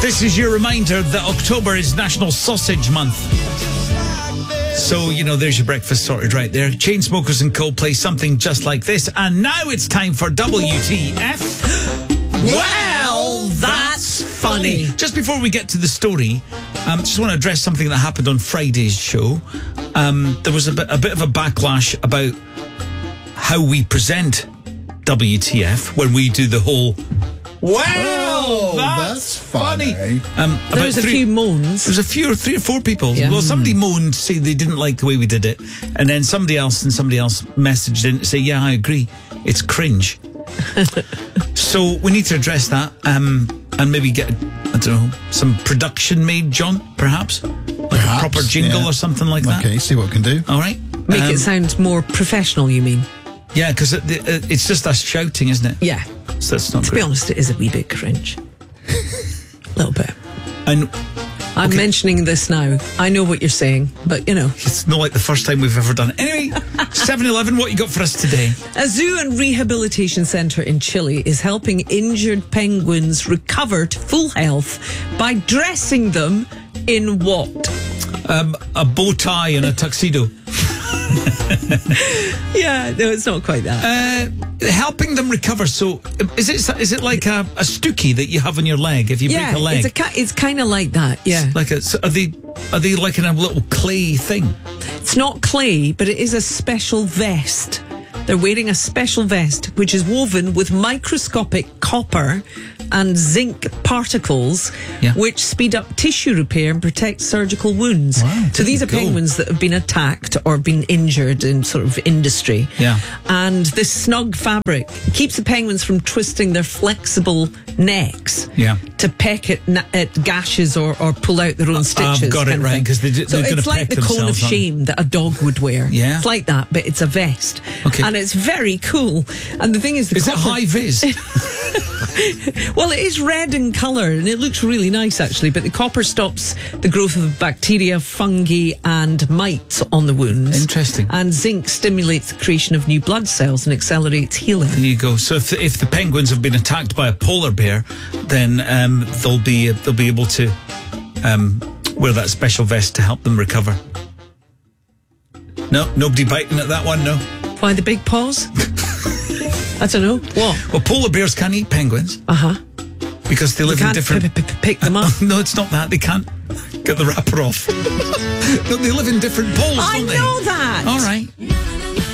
This is your reminder that October is National Sausage Month. So, there's your breakfast sorted right there. Chainsmokers and Coldplay, something just like this. And now it's time for WTF. Well, that's funny. Just before we get to the story, just want to address something that happened on Friday's show. There was a bit of a backlash about how we present WTF when we do the whole... Well, that's funny. There was a few moans. There was three or four people. Yeah. Well, somebody moaned, say they didn't like the way we did it, and then somebody else messaged in to say, yeah, I agree, it's cringe. So we need to address that, and maybe get, some production made, John, perhaps? Like a proper jingle or something like that. Okay, see what we can do. All right. Make it sound more professional, you mean? Yeah, because it's just us shouting, isn't it? Yeah. So that's not To be honest, it is a wee bit cringe. A little bit. And I'm mentioning this now. I know what you're saying, but it's not like the first time we've ever done it. Anyway, 7-Eleven, what you got for us today? A zoo and rehabilitation centre in Chile is helping injured penguins recover to full health by dressing them in what? A bow tie and a tuxedo. Yeah, no, it's not quite that. Helping them recover. So, is it like a stookie that you have on your leg if you break a leg? It's kind of like that. Yeah. Are they like in a little clay thing? It's not clay, but it is a special vest. They're wearing a special vest which is woven with microscopic copper and zinc particles, which speed up tissue repair and protect surgical wounds. Wow, so these are penguins that have been attacked or been injured in sort of industry. Yeah. And this snug fabric keeps the penguins from twisting their flexible necks to peck at gashes or pull out their own stitches. I've got it right, because they're so going to it's like peck the cone of themselves, shame that a dog would wear. Yeah. It's like that, but it's a vest. Okay. And it's very cool. And the thing is... Is it high vis? Well, it is red in colour and it looks really nice actually, but the copper stops the growth of bacteria, fungi and mites on the wounds. Interesting. And zinc stimulates the creation of new blood cells and accelerates healing. There you go. So if the penguins have been attacked by a polar bear, then they'll be able to wear that special vest to help them recover. No, nobody biting at that one, no. Why the big paws? I don't know. What? Well, polar bears can't eat penguins. Uh-huh. Because they live in different... pick them up. No, it's not that. They can't get the wrapper off. No, they live in different poles, don't they? I know that. All right.